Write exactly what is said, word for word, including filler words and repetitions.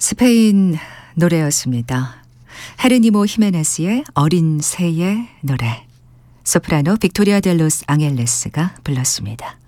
스페인 노래였습니다. 헤르니모 히메네스의 어린 새의 노래. 소프라노 빅토리아 델로스 앙헬레스가 불렀습니다.